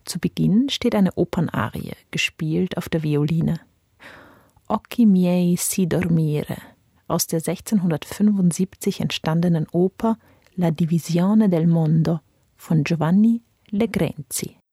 Zu Beginn steht eine Opernarie, gespielt auf der Violine. Occhi miei si dormire aus der 1675 entstandenen Oper La divisione del mondo von Giovanni Legrenzi.